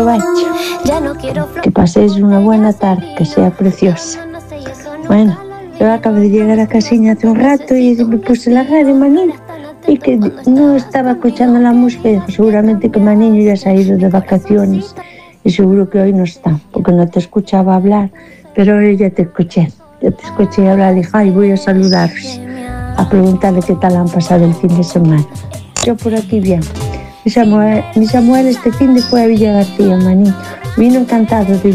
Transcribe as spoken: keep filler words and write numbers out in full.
Que paséis una buena tarde, que sea preciosa. Bueno, yo acabo de llegar a casina hace un rato y me puse la radio, Maniño, y que no estaba escuchando la música. Y digo, seguramente que Maniño ya se ha ido de vacaciones y seguro que hoy no está, porque no te escuchaba hablar, pero hoy ya te escuché, ya te escuché hablar. Dije, ay, voy a saludaros, a preguntarle qué tal han pasado el fin de semana. Yo por aquí bien. Mi Samuel, mi Samuel este fin de fue a Villa García, Maniño. Vino encantado de